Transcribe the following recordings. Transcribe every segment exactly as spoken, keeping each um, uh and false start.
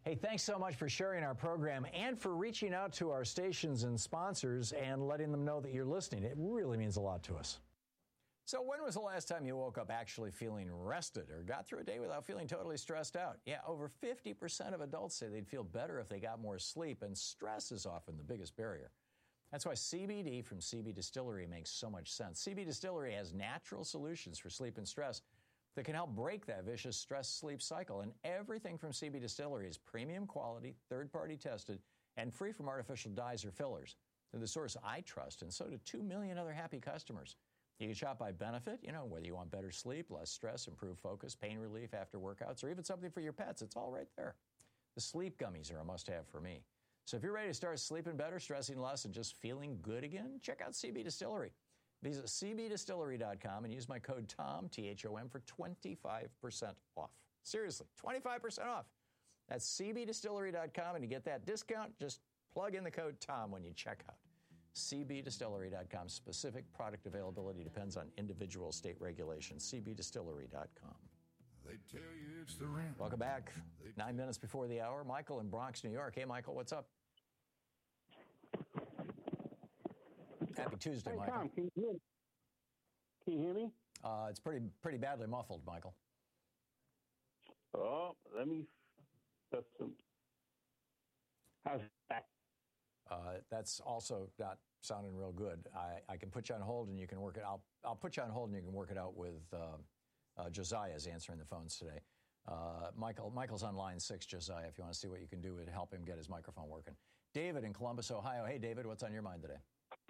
Hey, thanks so much for sharing our program and for reaching out to our stations and sponsors and letting them know that you're listening. It really means a lot to us. So when was the last time you woke up actually feeling rested or got through a day without feeling totally stressed out? Yeah, over fifty percent of adults say they'd feel better if they got more sleep, and stress is often the biggest barrier. That's why C B D from C B Distillery makes so much sense. C B Distillery has natural solutions for sleep and stress that can help break that vicious stress-sleep cycle. And everything from C B Distillery is premium quality, third-party tested, and free from artificial dyes or fillers. They're the source I trust, and so do two million other happy customers. You can shop by benefit, you know, whether you want better sleep, less stress, improved focus, pain relief after workouts, or even something for your pets. It's all right there. The sleep gummies are a must-have for me. So if you're ready to start sleeping better, stressing less, and just feeling good again, check out C B Distillery. Visit C B distillery dot com and use my code TOM, T H O M, for twenty-five percent off. Seriously, twenty-five percent off. That's C B distillery dot com, and you get that discount. Just plug in the code TOM when you check out. C B distillery dot com. Specific product availability depends on individual state regulations. C B distillery dot com. They tell you it's the rent. Welcome back. Nine minutes before the hour. Michael in Bronx, New York. Hey, Michael, what's up? Happy Tuesday, hey, Michael. Tom, can you hear me? Can you hear me? Uh, it's pretty pretty badly muffled, Michael. Oh, let me. That's some. How's that? Uh, that's also not sounding real good. I, I can put you on hold and you can work it out. I'll put you on hold and you can work it out with uh, uh, Josiah is answering the phones today. Uh, Michael, Michael's on line six, Josiah, if you want to see what you can do to help him get his microphone working. David in Columbus, Ohio. Hey, David, what's on your mind today?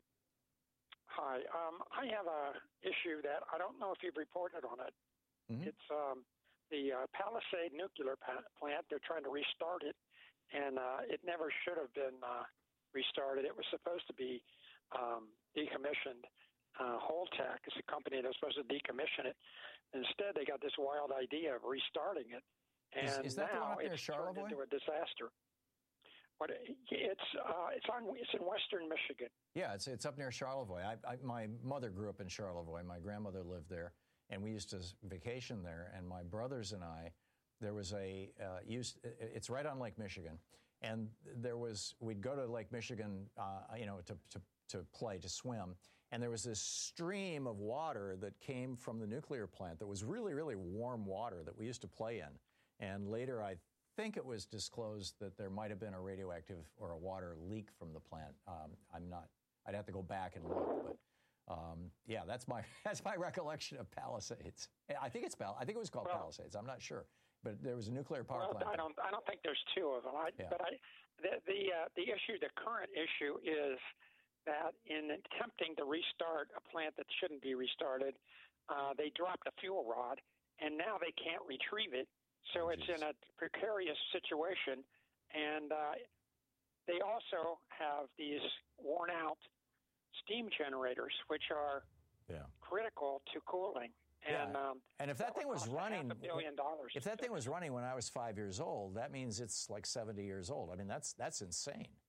Hi. Um, I have a issue that I don't know if you've reported on it. Mm-hmm. It's um, the uh, Palisade nuclear pa- plant. They're trying to restart it, and uh, it never should have been uh, restarted. It was supposed to be um, decommissioned. Uh, Holtec is a company that was supposed to decommission it. Instead, they got this wild idea of restarting it, and is, is that now the one up near it's turned Charlevoix? into a disaster. But it's uh, it's on it's in western Michigan. Yeah, it's it's up near Charlevoix. I, I, my mother grew up in Charlevoix. My grandmother lived there, and we used to vacation there. And my brothers and I, there was a uh, used. It's right on Lake Michigan, and there was we'd go to Lake Michigan, uh, you know, to, to to play to swim, and there was this stream of water that came from the nuclear plant that was really really warm water that we used to play in. And later, I think it was disclosed that there might have been a radioactive or a water leak from the plant. Um, I'm not. I'd have to go back and look, but um, yeah, that's my that's my recollection of Palisades. I think it's Pal. I think it was called well, Palisades. I'm not sure, but there was a nuclear power well, plant. I don't. I don't think there's two of them. I, yeah. But I, the the uh, the issue, the current issue is that in attempting to restart a plant that shouldn't be restarted, uh, they dropped a fuel rod, and now they can't retrieve it. So oh, it's in a precarious situation, and uh, they also have these worn-out steam generators, which are yeah. critical to cooling. And, yeah. um, and if that, that thing was running, half a billion dollars. If that thing was running when I was five years old, that means it's like seventy years old. I mean, that's that's insane.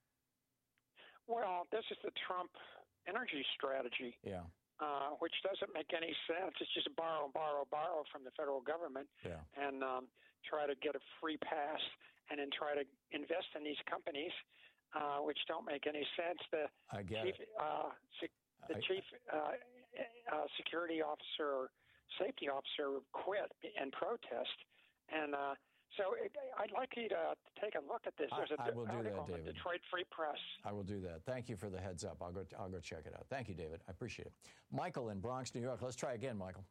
Well, this is the Trump energy strategy. Yeah. Uh, which doesn't make any sense. It's just borrow, borrow, borrow from the federal government yeah. and um, try to get a free pass and then try to invest in these companies, uh, which don't make any sense. The I get chief, it. Uh, se- the I, chief uh, uh, security officer or safety officer quit in protest. And uh, so it, I'd like you to take a look at this. There's I, a I will do that, in the David. Detroit Free Press. I will do that. Thank you for the heads up. I'll go. I'll go check it out. Thank you, David. I appreciate it. Michael in Bronx, New York. Let's try again, Michael.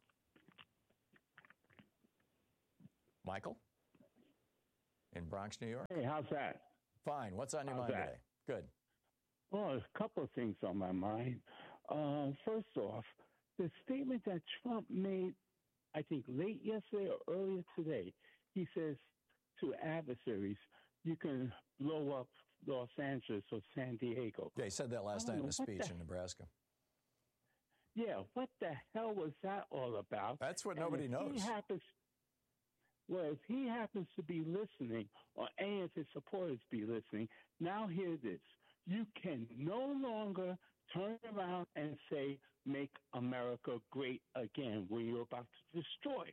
Michael in Bronx, New York. Hey, how's that? Fine. What's on your how's mind that? today? Good. Well, there's a couple of things on my mind. Uh, first off, the statement that Trump made, I think late yesterday or earlier today, he says to adversaries, you can blow up Los Angeles or San Diego. Yeah, he said that last night in a speech in Nebraska. Yeah, what the hell was that all about? That's what and nobody if knows. He happens, well, if he happens to be listening, or any of his supporters be listening, now hear this. You can no longer turn around and say, make America great again, when you're about to destroy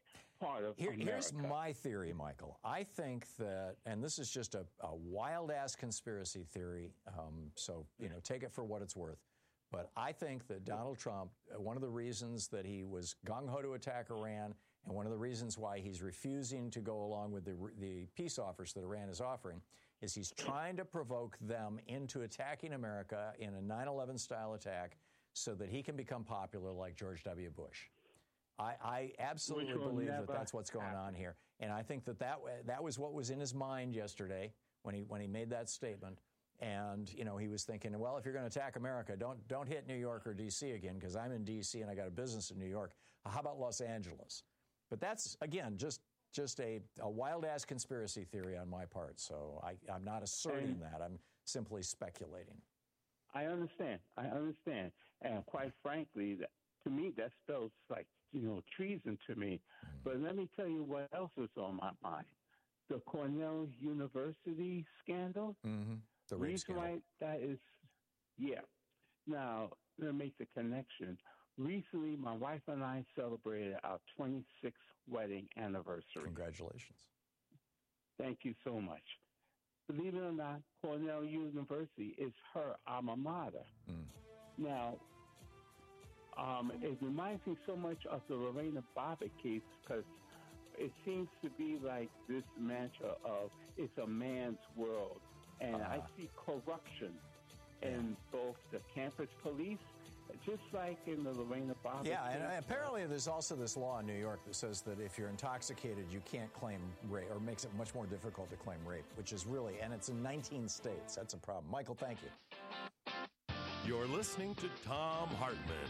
part of Here, America. Here's my theory, Michael. I think that, and this is just a, a wild-ass conspiracy theory, um, so, you know, take it for what it's worth. But I think that Donald Trump, one of the reasons that he was gung-ho to attack Iran, and one of the reasons why he's refusing to go along with the, the peace offers that Iran is offering, is he's trying to provoke them into attacking America in a nine eleven style attack so that he can become popular like George W. Bush. I, I absolutely believe that that's what's going on here. And I think that, that that was what was in his mind yesterday when he when he made that statement. And, you know, he was thinking, well, if you're going to attack America, don't don't hit New York or D C again, because I'm in D C and I got a business in New York. How about Los Angeles? But that's, again, just just a, a wild-ass conspiracy theory on my part. So I, I'm not asserting and that. I'm simply speculating. I understand. I understand. And quite frankly, that, to me, that spells like, you know, treason to me. Mm-hmm. But let me tell you what else is on my mind. The Cornell University scandal. Mm-hmm. The rape reason scandal. why that is, yeah. Now, let me make the connection. Recently, my wife and I celebrated our twenty-sixth wedding anniversary. Congratulations. Thank you so much. Believe it or not, Cornell University is her alma mater. Mm. Now, um, it reminds me so much of the Lorena Bobbitt case because it seems to be like this mantra of it's a man's world. And uh-huh. I see corruption in yeah. both the campus police, just like in the Lorena Bobbitt Yeah, case. and apparently there's also this law in New York that says that if you're intoxicated, you can't claim rape, or makes it much more difficult to claim rape, which is really, and it's in nineteen states. That's a problem. Michael, thank you. You're listening to Thom Hartmann.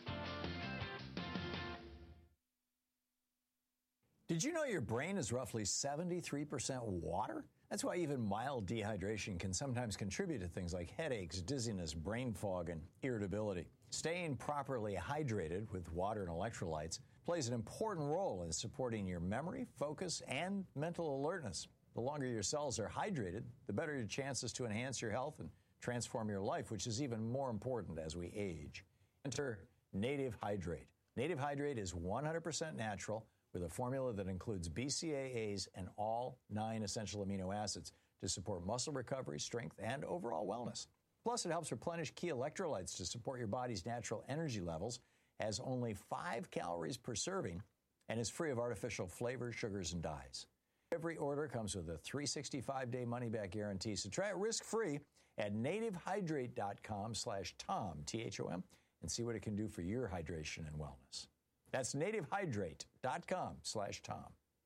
Did you know your brain is roughly seventy-three percent water? That's why even mild dehydration can sometimes contribute to things like headaches, dizziness, brain fog, and irritability. Staying properly hydrated with water and electrolytes plays an important role in supporting your memory, focus, and mental alertness. The longer your cells are hydrated, the better your chances to enhance your health and transform your life, which is even more important as we age. Enter Native Hydrate. Native Hydrate is one hundred percent natural, with a formula that includes B C A As and all nine essential amino acids to support muscle recovery, strength, and overall wellness. Plus, it helps replenish key electrolytes to support your body's natural energy levels, has only five calories per serving, and is free of artificial flavors, sugars, and dyes. Every order comes with a three hundred sixty-five day money-back guarantee, so try it risk-free at nativehydrate.com slash Tom, T H O M, and see what it can do for your hydration and wellness. That's nativehydrate.com slash Tom.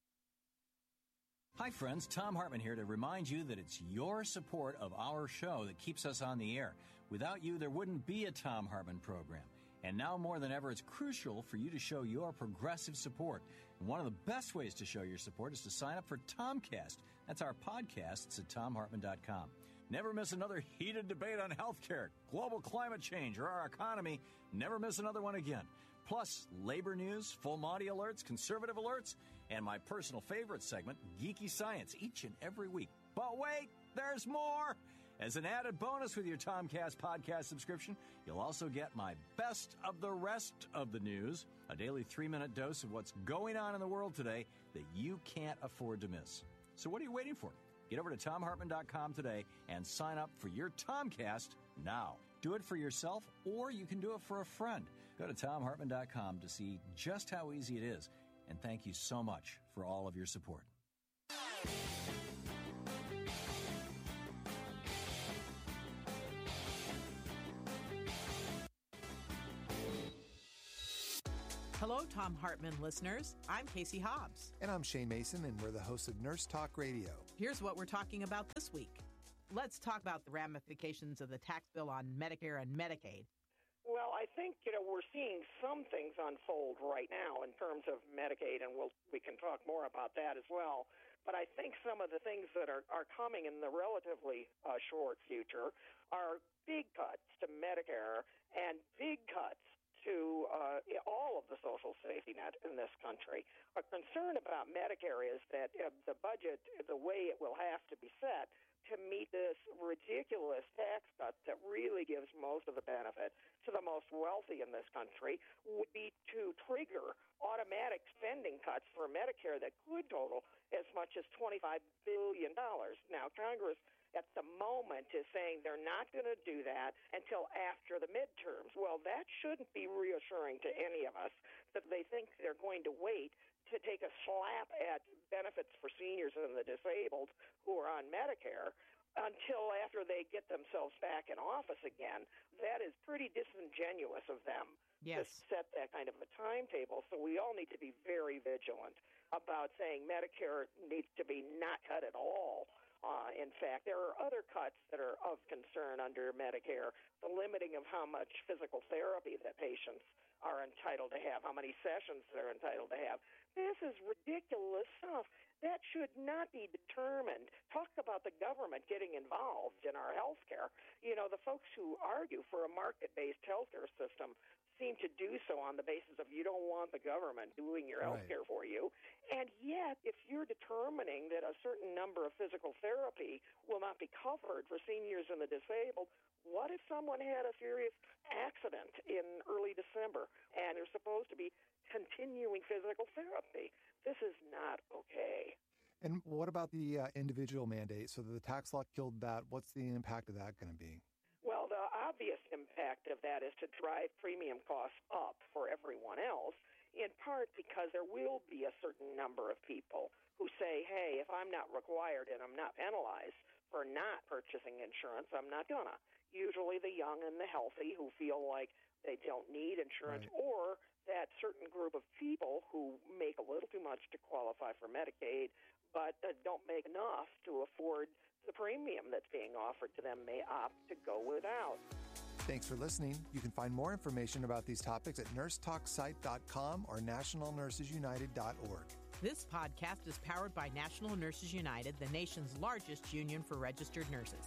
Hi, friends. Thom Hartmann here to remind you that it's your support of our show that keeps us on the air. Without you, there wouldn't be a Thom Hartmann program. And now more than ever, it's crucial for you to show your progressive support. And one of the best ways to show your support is to sign up for Tomcast. That's our podcast. It's at tom hartmann dot com. Never miss another heated debate on healthcare, global climate change, or our economy. Never miss another one again. Plus, labor news, full Monty alerts, conservative alerts, and my personal favorite segment, Geeky Science, each and every week. But wait, there's more! As an added bonus with your Tomcast podcast subscription, you'll also get my best of the rest of the news, a daily three-minute dose of what's going on in the world today that you can't afford to miss. So what are you waiting for? Get over to tom hartmann dot com today and sign up for your Tomcast now. Do it for yourself, or you can do it for a friend. Go to tom hartmann dot com to see just how easy it is. And thank you so much for all of your support. Hello, Thom Hartmann listeners. I'm Casey Hobbs. And I'm Shane Mason, and we're the hosts of Nurse Talk Radio. Here's what we're talking about this week. Let's talk about the ramifications of the tax bill on Medicare and Medicaid. Well, I think, you know, we're seeing some things unfold right now in terms of Medicaid, and we'll, we can talk more about that as well. But I think some of the things that are, are coming in the relatively uh, short future are big cuts to Medicare and big cuts to uh, all of the social safety net in this country. A concern about Medicare is that uh, the budget, the way it will have to be set, to meet this ridiculous tax cut that really gives most of the benefit to the most wealthy in this country would be to trigger automatic spending cuts for Medicare that could total as much as twenty-five billion dollars. Now, Congress at the moment is saying they're not going to do that until after the midterms. Well, that shouldn't be reassuring to any of us that they think they're going to wait to take a slap at benefits for seniors and the disabled who are on Medicare until after they get themselves back in office again. That is pretty disingenuous of them yes. to set that kind of a timetable. So we all need to be very vigilant about saying Medicare needs to be not cut at all. Uh, in fact, there are other cuts that are of concern under Medicare, the limiting of how much physical therapy that patients are entitled to have, how many sessions they're entitled to have. This is ridiculous stuff. That should not be determined. Talk about the government getting involved in our health care. You know, the folks who argue for a market-based health care system seem to do so on the basis of you don't want the government doing your health care for you. And yet, if you're determining that a certain number of physical therapy will not be covered for seniors and the disabled, what if someone had a serious accident in early December and they're supposed to be continuing physical therapy? This is not okay. And what about the uh, individual mandate? So the tax law killed that. What's the impact of that going to be? Well, the obvious impact of that is to drive premium costs up for everyone else, in part because there will be a certain number of people who say, hey, if I'm not required and I'm not penalized for not purchasing insurance, I'm not gonna. Usually the young and the healthy who feel like they don't need insurance, right. Or that certain group of people who make a little too much to qualify for Medicaid but uh, don't make enough to afford the premium that's being offered to them may opt to go without. Thanks for listening. You can find more information about these topics at nurse talk site dot com or national nurses united dot org. This podcast is powered by National Nurses United, the nation's largest union for registered nurses.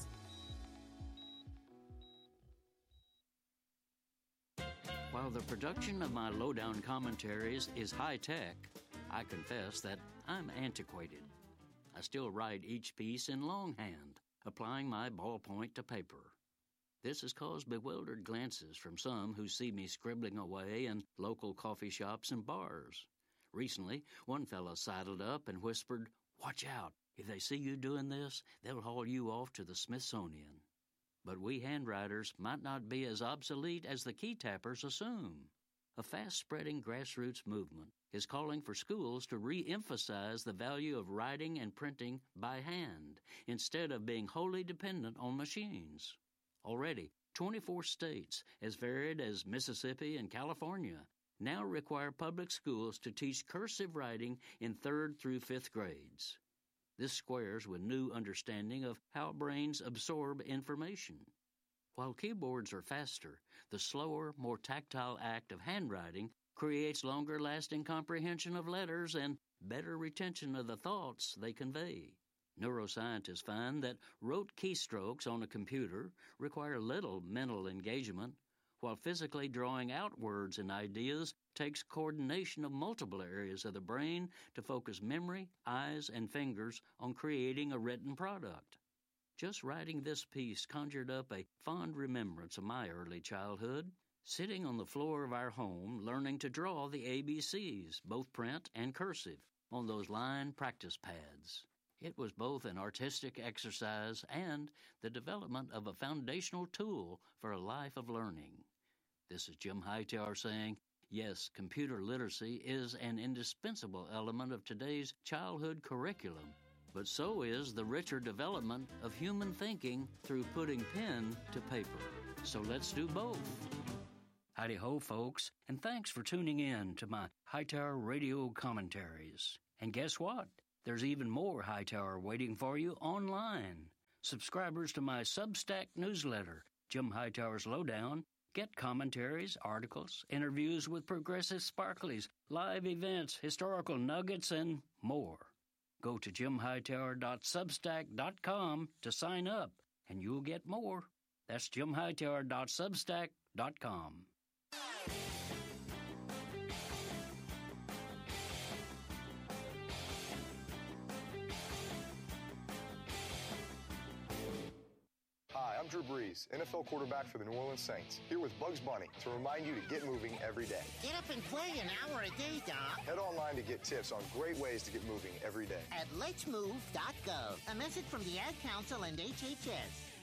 While the production of my lowdown commentaries is high-tech, I confess that I'm antiquated. I still write each piece in longhand, applying my ballpoint to paper. This has caused bewildered glances from some who see me scribbling away in local coffee shops and bars. Recently, one fellow sidled up and whispered, "Watch out. If they see you doing this, they'll haul you off to the Smithsonian." But we handwriters might not be as obsolete as the key tappers assume. A fast-spreading grassroots movement is calling for schools to re-emphasize the value of writing and printing by hand instead of being wholly dependent on machines. Already, twenty-four states, as varied as Mississippi and California, now require public schools to teach cursive writing in third through fifth grades. This squares with new understanding of how brains absorb information. While keyboards are faster, the slower, more tactile act of handwriting creates longer-lasting comprehension of letters and better retention of the thoughts they convey. Neuroscientists find that rote keystrokes on a computer require little mental engagement, while physically drawing out words and ideas takes coordination of multiple areas of the brain to focus memory, eyes, and fingers on creating a written product. Just writing this piece conjured up a fond remembrance of my early childhood, sitting on the floor of our home learning to draw the A B Cs, both print and cursive, on those line practice pads. It was both an artistic exercise and the development of a foundational tool for a life of learning. This is Jim Hightower saying, yes, computer literacy is an indispensable element of today's childhood curriculum, but so is the richer development of human thinking through putting pen to paper. So let's do both. Howdy-ho, folks, and thanks for tuning in to my Hightower Radio commentaries. And guess what? There's even more Hightower waiting for you online. Subscribers to my Substack newsletter, Jim Hightower's Lowdown, get commentaries, articles, interviews with progressive sparklies, live events, historical nuggets, and more. Go to jim hightower dot substack dot com to sign up, and you'll get more. That's jim hightower dot substack dot com. I'm Drew Brees, N F L quarterback for the New Orleans Saints, here with Bugs Bunny to remind you to get moving every day. Get up and play an hour a day, Doc. Head online to get tips on great ways to get moving every day. At lets move dot gov. A message from the Ad Council and H H S.